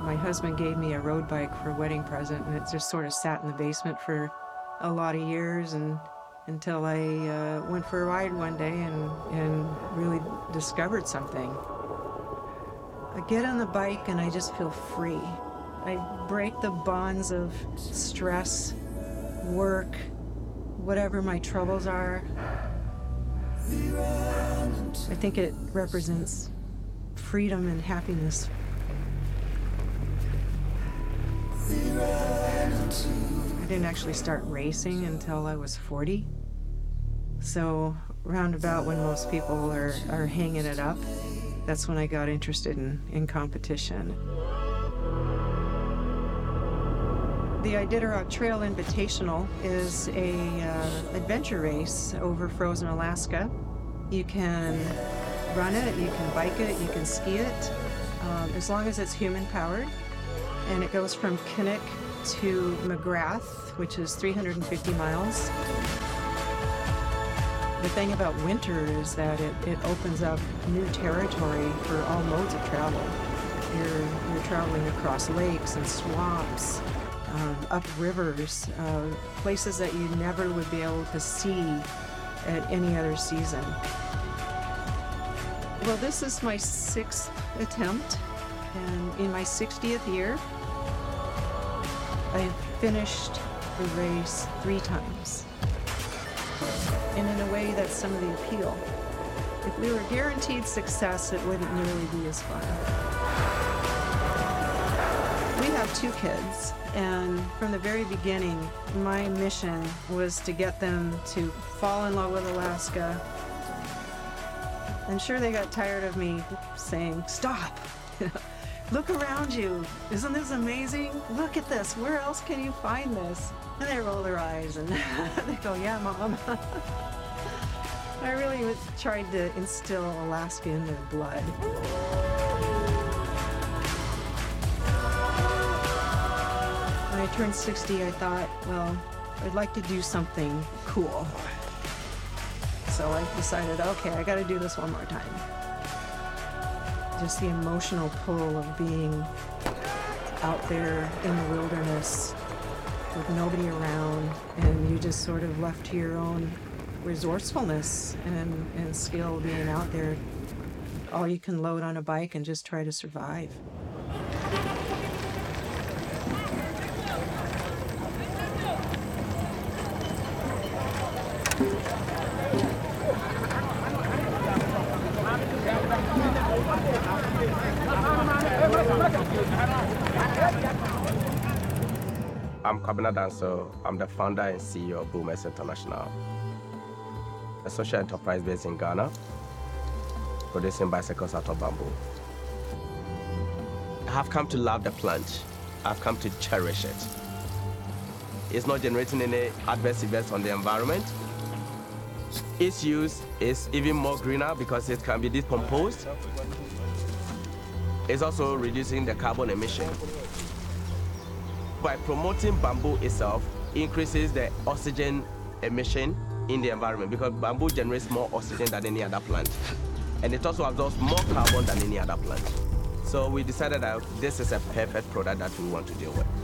My husband gave me a road bike for a wedding present, and it just sort of sat in the basement for a lot of years until I went for a ride one day and really discovered something. I get on the bike and I just feel free. I break the bonds of stress, work, whatever my troubles are. I think it represents freedom and happiness. I didn't actually start racing until I was 40. So roundabout when most people are hanging it up, that's when I got interested in competition. The Iditarod Trail Invitational is a adventure race over frozen Alaska. You can run it, you can bike it, you can ski it, as long as it's human-powered. And it goes from Kinnick to McGrath, which is 350 miles. The thing about winter is that it opens up new territory for all modes of travel. You're traveling across lakes and swamps, up rivers, places that you never would be able to see at any other season. Well, this is my 6th attempt, and in my 60th year, I've finished the race 3 times. And in a way, that's some of the appeal. If we were guaranteed success, it wouldn't nearly be as fun. We have 2 kids, and from the very beginning, my mission was to get them to fall in love with Alaska. I'm sure they got tired of me saying, "Stop! Look around you. Isn't this amazing? Look at this. Where else can you find this?" And they roll their eyes and they go, "Yeah, Mom." I really tried to instill Alaska in their blood. When I turned 60, I thought, well, I'd like to do something cool. So I decided, okay, I got to do this one more time. Just the emotional pull of being out there in the wilderness with nobody around, and you just sort of left to your own resourcefulness and skill being out there. All you can load on a bike and just try to survive. I'm Kwabena Danso. I'm the founder and CEO of Boomers International, a social enterprise based in Ghana, producing bicycles out of bamboo. I have come to love the plant. I've come to cherish it. It's not generating any adverse effects on the environment. Its use is even more greener because it can be decomposed. It's also reducing the carbon emission. By promoting bamboo itself, increases the oxygen emission in the environment because bamboo generates more oxygen than any other plant. And it also absorbs more carbon than any other plant. So we decided that this is a perfect product that we want to deal with.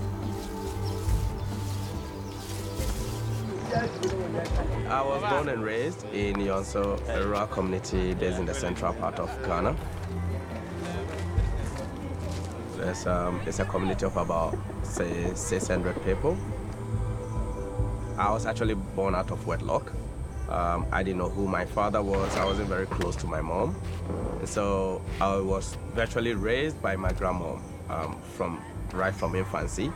I was born and raised in Yonso, a rural community based in the central part of Ghana. It's a community of about, say, 600 people. I was actually born out of wedlock. I didn't know who my father was. I wasn't very close to my mom. So I was virtually raised by my grandmom right from infancy.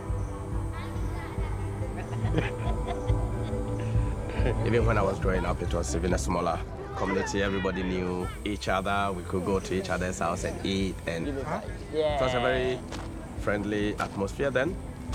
Even when I was growing up, it was even a smaller community. Everybody knew each other. We could go to each other's house and eat, and it was a very friendly atmosphere then.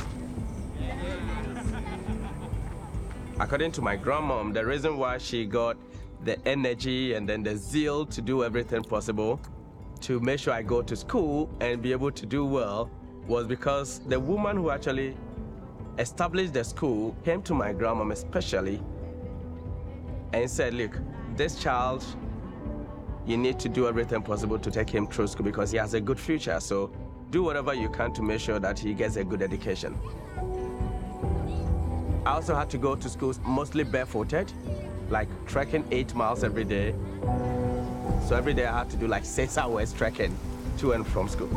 According to my grandmom, the reason why she got the energy and then the zeal to do everything possible to make sure I go to school and be able to do well was because the woman who actually established the school came to my grandmom especially and said, "Look, this child, you need to do everything possible to take him through school because he has a good future. So do whatever you can to make sure that he gets a good education. I also had to go to school mostly barefooted, like trekking 8 miles every day. So every day I had to do like 6 hours trekking to and from school.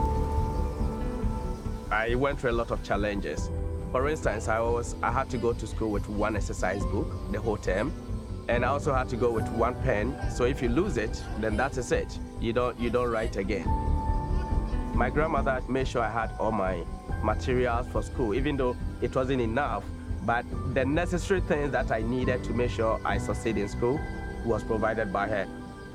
I went through a lot of challenges. For instance, I had to go to school with one exercise book the whole term, and I also had to go with one pen. So if you lose it, then that is it. You don't write again. My grandmother made sure I had all my materials for school, even though it wasn't enough. But the necessary things that I needed to make sure I succeed in school was provided by her.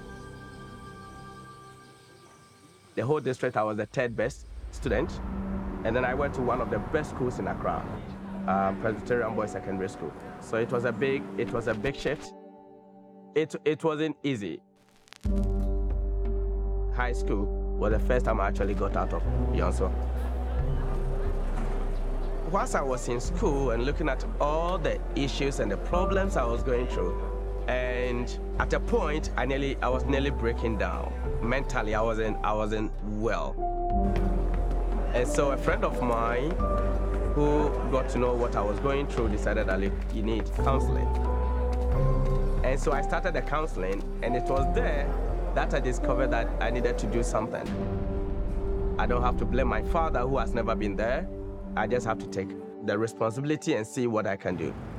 The whole district, I was the 3rd best student. And then I went to one of the best schools in Accra, Presbyterian Boys Secondary School. So it was a big shift. It wasn't easy. High school was the first time I actually got out of Yonso. Whilst I was in school and looking at all the issues and the problems I was going through, and at a point I was nearly breaking down. Mentally, I wasn't well. And so a friend of mine who got to know what I was going through decided that you need counseling. And so I started the counseling, and it was there that I discovered that I needed to do something. I don't have to blame my father who has never been there. I just have to take the responsibility and see what I can do.